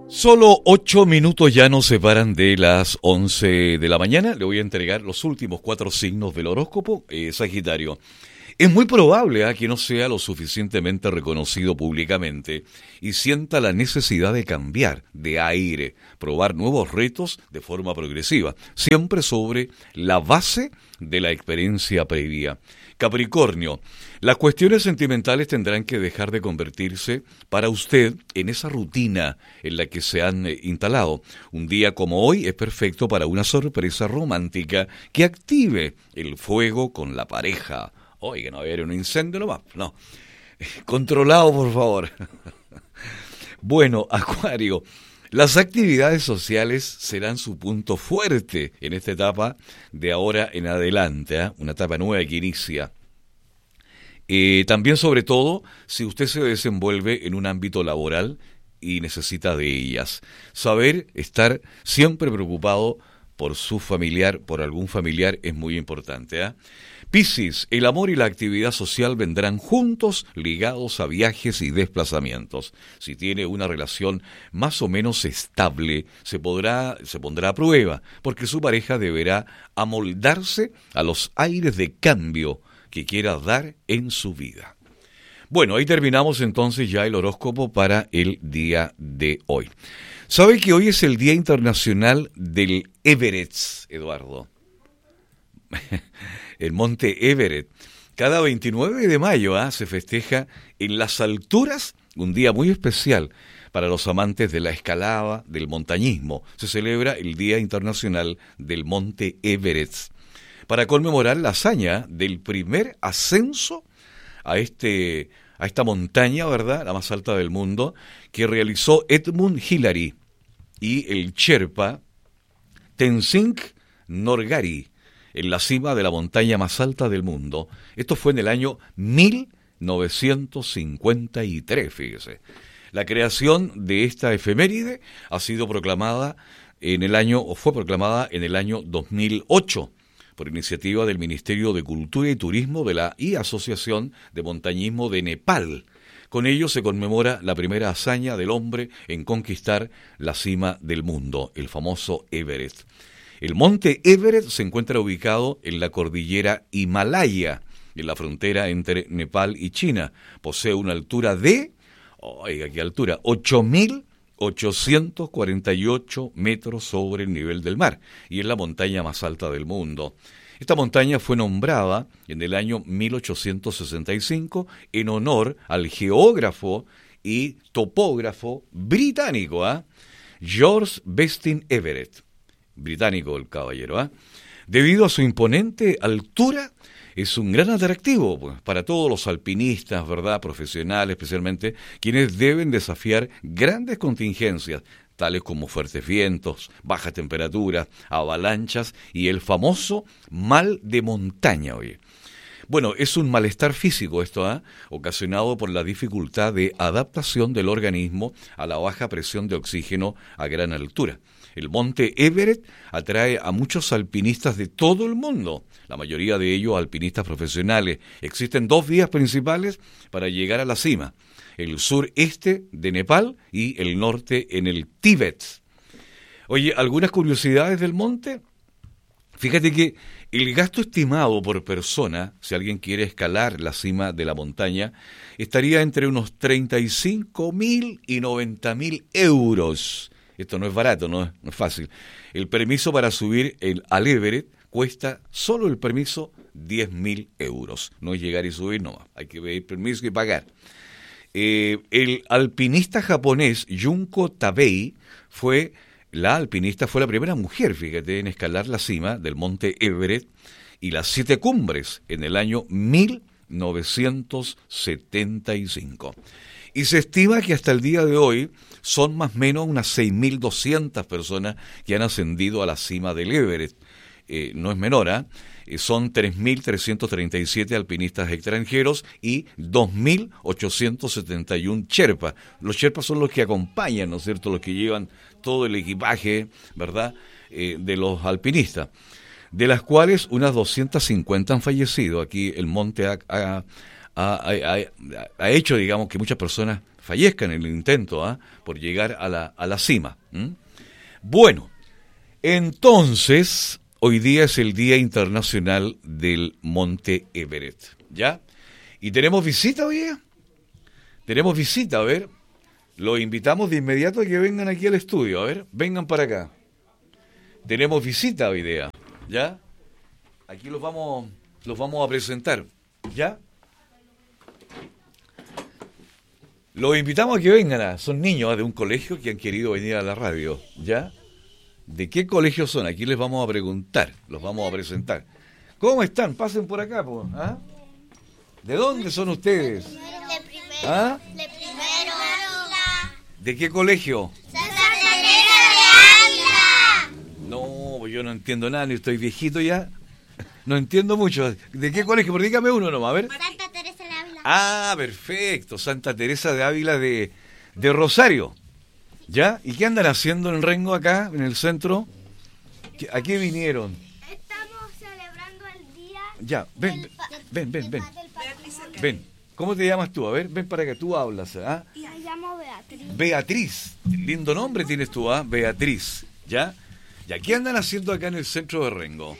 Solo 8 minutos ya nos separan de las 11 de la mañana. Le voy a entregar los últimos 4 signos del horóscopo, Sagitario. Es muy probable que no sea lo suficientemente reconocido públicamente y sienta la necesidad de cambiar de aire, probar nuevos retos de forma progresiva, siempre sobre la base de la experiencia previa. Capricornio, las cuestiones sentimentales tendrán que dejar de convertirse para usted en esa rutina en la que se han instalado. Un día como hoy es perfecto para una sorpresa romántica que active el fuego con la pareja. Oiga, no va a haber un incendio nomás, no. Controlado, por favor. Bueno, Acuario, las actividades sociales serán su punto fuerte en esta etapa de ahora en adelante, una etapa nueva que inicia. También, sobre todo, si usted se desenvuelve en un ámbito laboral y necesita de ellas. Saber estar siempre preocupado por su familiar, por algún familiar, es muy importante. Piscis, el amor y la actividad social vendrán juntos, ligados a viajes y desplazamientos. Si tiene una relación más o menos estable, se pondrá a prueba, porque su pareja deberá amoldarse a los aires de cambio que quiera dar en su vida. Bueno, ahí terminamos entonces ya el horóscopo para el día de hoy. ¿Sabe que hoy es el Día Internacional del Everest, Eduardo? El monte Everest. Cada 29 de mayo se festeja en las alturas un día muy especial para los amantes de la escalada, del montañismo. Se celebra el Día Internacional del Monte Everest para conmemorar la hazaña del primer ascenso a esta montaña, ¿verdad?, la más alta del mundo, que realizó Edmund Hillary y el Sherpa Tenzing Norgay en la cima de la montaña más alta del mundo. Esto fue en el año 1953, fíjese. La creación de esta efeméride fue proclamada en el año 2008 por iniciativa del Ministerio de Cultura y Turismo de la Asociación de Montañismo de Nepal. Con ello se conmemora la primera hazaña del hombre en conquistar la cima del mundo, el famoso Everest. El monte Everest se encuentra ubicado en la cordillera Himalaya, en la frontera entre Nepal y China. Posee una altura de, oiga, ¿qué altura? 8.848 metros sobre el nivel del mar, y es la montaña más alta del mundo. Esta montaña fue nombrada en el año 1865 en honor al geógrafo y topógrafo británico, George Bestin Everett. Británico el caballero, Debido a su imponente altura, es un gran atractivo para todos los alpinistas, ¿verdad?, profesionales especialmente, quienes deben desafiar grandes contingencias, tales como fuertes vientos, bajas temperaturas, avalanchas y el famoso mal de montaña, oye. Bueno, es un malestar físico esto, ocasionado por la dificultad de adaptación del organismo a la baja presión de oxígeno a gran altura. El monte Everest atrae a muchos alpinistas de todo el mundo, la mayoría de ellos alpinistas profesionales. Existen 2 vías principales para llegar a la cima: el sureste de Nepal y el norte en el Tíbet. Oye, algunas curiosidades del monte. Fíjate que el gasto estimado por persona, si alguien quiere escalar la cima de la montaña, estaría entre unos 35.000 y 90.000 euros. Esto no es barato, no es fácil. El permiso para subir al Everest cuesta, solo el permiso, 10.000 euros. No es llegar y subir nomás, hay que pedir permiso y pagar. El alpinista japonés Junko Tabei fue la primera mujer, fíjate, en escalar la cima del monte Everest y las 7 cumbres en el año 1975. Y se estima que hasta el día de hoy son más o menos unas 6.200 personas que han ascendido a la cima del Everest. No es menor, son 3.337 alpinistas extranjeros y 2.871 Sherpas. Los Sherpas son los que acompañan, ¿no es cierto?, los que llevan todo el equipaje, ¿verdad?, de los alpinistas, de las cuales unas 250 han fallecido. Aquí el monte ha hecho, digamos, que muchas personas fallezcan en el intento por llegar a la cima. Bueno, entonces, hoy día es el Día Internacional del Monte Everest, ¿ya? ¿Y tenemos visita hoy día? Tenemos visita, a ver. Los invitamos de inmediato a que vengan aquí al estudio, a ver, vengan para acá. Tenemos visita hoy día, ¿ya? Aquí los vamos a presentar, ¿ya? Los invitamos a que vengan, son niños de un colegio que han querido venir a la radio, ¿ya? ¿De qué colegio son? Aquí les vamos a preguntar, los vamos a presentar. ¿Cómo están? Pasen por acá, po. ¿Ah? ¿De dónde son ustedes? De primero. ¿Ah? De primero. ¿De qué colegio? Santa Teresa de Ávila. No, pues yo no entiendo nada, ni estoy viejito ya. No entiendo mucho. ¿De qué colegio? Pero dígame uno nomás, a ver. Santa Teresa de Ávila. Ah, perfecto. Santa Teresa de Ávila de Rosario. ¿Ya? ¿Y qué andan haciendo en Rengo acá, en el centro? ¿A qué vinieron? Estamos celebrando el día. Ya, ven. Ven. ¿Cómo te llamas tú? A ver, ven para que tú hablas. ¿Ah? Me llamo Beatriz. Beatriz. Lindo nombre tienes tú, ¿ah? Beatriz. ¿Ya? ¿Y qué andan haciendo acá en el centro de Rengo?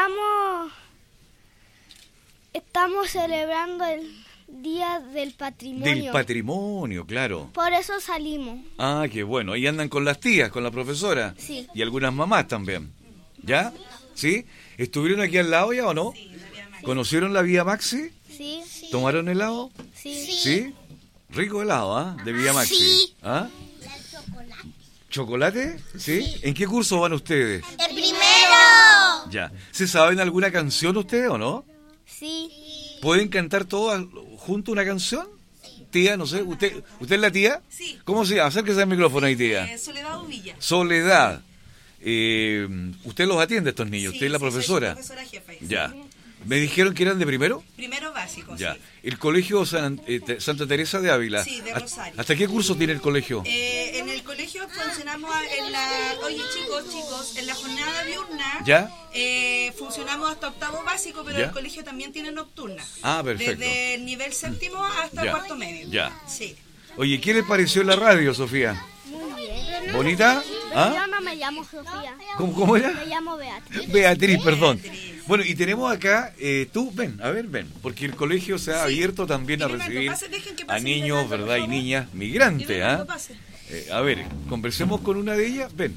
Estamos celebrando el Día del Patrimonio. Del patrimonio, claro. Por eso salimos. Ah, qué bueno. ¿Y andan con las tías, con la profesora? Sí. Y algunas mamás también. ¿Ya? ¿Sí? ¿Estuvieron aquí al lado ya o no? Sí, la vía Maxi. ¿Conocieron la Vía Maxi? Sí. ¿Tomaron helado? Sí. ¿Sí? Rico helado, ¿ah? De Vía Maxi. Sí. ¿Ah? ¿Chocolate? ¿Sí? ¿En qué curso van ustedes? ¡El primero! Ya. ¿Se saben alguna canción ustedes o no? Sí. ¿Pueden cantar todas juntos una canción? Tía, no sé, ¿usted es la tía? Sí. ¿Cómo se llama? Acérquese al micrófono ahí, tía. Soledad Uvilla. Soledad. ¿Usted los atiende a estos niños? Sí, ¿Usted es la sí, soy profesora? su profesora jefe. Ya. ¿Me dijeron que eran de primero? Primero básico, Ya. sí. ¿El colegio Santa Teresa de Ávila? Sí, de Rosario. ¿Hasta qué curso tiene el colegio? En el colegio funcionamos en la... Oye, chicos, en la jornada diurna... ¿Ya? Funcionamos hasta octavo básico, pero ¿Ya? el colegio también tiene nocturna. Ah, perfecto. Desde el nivel séptimo hasta Ya. cuarto medio. Ya. Sí. Oye, ¿qué le pareció la radio, Sofía? Muy bien. ¿Bonita? ¿Ah? Yo no me llamo Sofía. ¿Cómo era? Me llamo Beatriz. Beatriz, perdón. Beatriz. Bueno, y tenemos acá, tú, ven, porque el colegio se ha abierto también a Miren, recibir dejen que a pase niños, Leonardo, por ¿verdad? Y favor. niñas migrantes, Miren, ¿ah? no pase. A ver, conversemos con una de ellas, ven.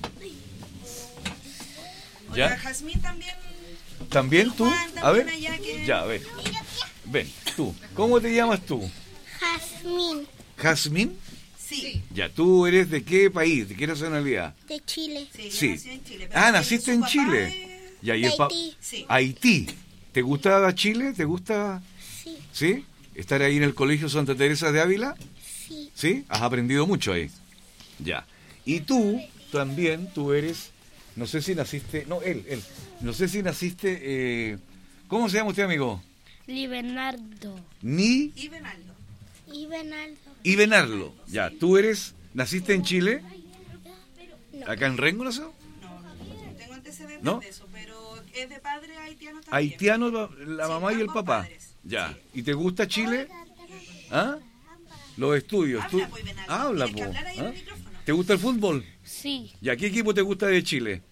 Hola, ¿Ya? Jazmín también. ¿También tú? Juan, A ver, también allá que- ya, ven, tú. ¿Cómo te llamas tú? Jazmín, ¿Jazmín? Sí. Ya, ¿tú eres de qué país, de qué nacionalidad? de Chile. Sí, yo Sí. nací en Chile. pero Ah, naciste su en papá Chile. es- Ya, y De el pa- Haití. Sí. Haití. ¿Te gusta Chile? ¿Te gusta, Sí, sí? ¿Estar ahí en el colegio Santa Teresa de Ávila? sí. ¿Sí? Has aprendido mucho ahí. Ya. Y tú también, tú eres, no sé si naciste, no, él, no sé si naciste, ¿cómo se llama usted, amigo? Libernardo. Ni Y Benaldo. Y Benaldo. y Benarlo. Ya, tú eres, naciste en Chile, acá en Rengo, ¿no sé? No tengo antecedentes ¿No? de eso, pero es de padre haitiano también. Haitiano, la Sí, mamá y el ambos papá. padres. Ya. Sí. ¿Y te gusta Chile? ¿Ah? Los estudios. Habla, pues, Benaldo. Habla, Tienes que po. hablar ahí en ¿Ah? el micrófono. ¿Te gusta el fútbol? Sí. ¿Y a qué equipo te gusta de Chile?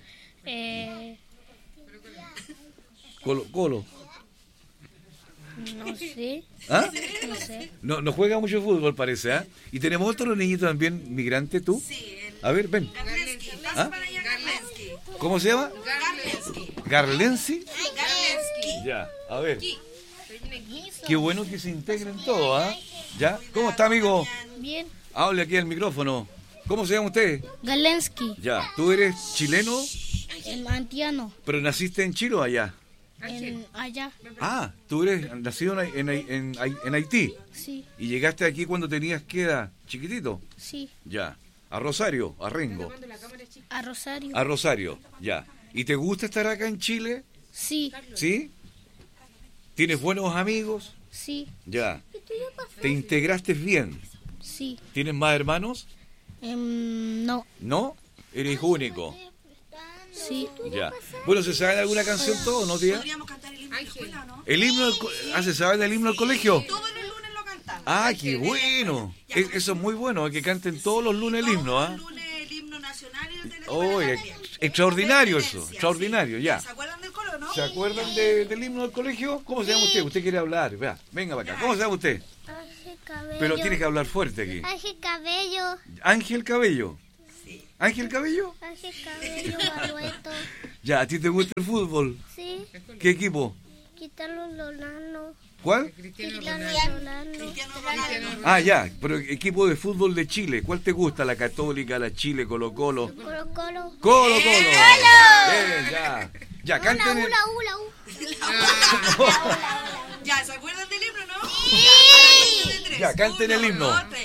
Colo. No sé. ¿Ah? No sé. No juega mucho fútbol, parece, ¿ah? Y tenemos otro niñito también, migrante, ¿tú? Sí, el A ver, ven. Garlensky. ¿Ah? Pasa para allá, Garlensky. ¿Cómo se llama? Garlensky. ¿Garlensi? Garlensky. Ya, a ver. Qué bueno que se integren todos, ¿ah? ¿Ya? ¿Cómo está, amigo? Bien. Hable aquí al micrófono. ¿Cómo se llama usted? Galensky. Ya, ¿tú eres chileno, El antiano. pero naciste en Chile o allá? Allá. Ah, tú eres nacido en Haití. Sí. ¿Y llegaste aquí cuando tenías qué edad? ¿Chiquitito? Sí. Ya. ¿A Rosario? ¿A Rengo? A Rosario. A Rosario, ya. ¿Y te gusta estar acá en Chile? Sí. ¿Sí? ¿Tienes buenos amigos? Sí. Ya. ¿Te integraste bien? Sí. ¿Tienes más hermanos? No. ¿No? ¿Eres único? Sí. Ya. Bueno, ¿se sabe alguna canción todo, no, tía? Podríamos cantar el himno de la escuela, ¿no? ¿El himno ¿se sabe del himno del colegio? Todos los lunes lo cantamos. Ah, qué bueno. Eso es muy bueno, que canten todos los lunes el himno, ¿ah? Todos los lunes el himno nacional y el de la Oh, escuela también. extraordinario eso, Independencia, extraordinario, sí. ya. ¿Se acuerdan del coro, no? ¿Se acuerdan del himno del colegio? ¿Cómo se llama usted? Usted quiere hablar, vea, venga para acá. ¿Cómo se llama usted? Ángel Cabello. Pero tiene que hablar fuerte aquí. Ángel Cabello. Ángel Cabello. ¿Ángel Cabello? Ángel Cabello Barrueto. Ya, ¿a ti te gusta el fútbol? Sí. ¿Qué equipo? Quítalo Lolano. ¿Cuál? Cristiano Ronaldo. Cristiano Ronaldo. Ah, ya, pero equipo de fútbol de Chile. ¿Cuál te gusta? ¿La Católica, la Chile, Colo Colo? Colo Colo. ¡Colo Colo! Ya, ya, canten el... Ya, ¿se acuerdan del himno, no? Sí. Ya, canten el himno. 1, 2, 3.